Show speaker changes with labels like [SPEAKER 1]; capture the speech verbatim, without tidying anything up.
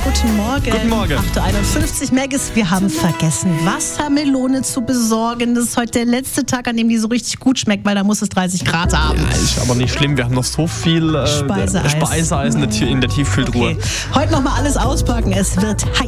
[SPEAKER 1] guten Morgen.
[SPEAKER 2] Guten Morgen.
[SPEAKER 1] acht Uhr einundfünfzig, Maggis, wir haben vergessen, Wassermelone zu besorgen. Das ist heute der letzte Tag, an dem die so richtig gut schmeckt, weil da muss es dreißig Grad haben.
[SPEAKER 2] Ja, ist aber nicht schlimm. Wir haben noch so viel äh,
[SPEAKER 1] Speiseeis,
[SPEAKER 2] Speiseeis in der, in der Tiefkühltruhe.
[SPEAKER 1] Okay. Heute nochmal alles auspacken. Es wird heiß.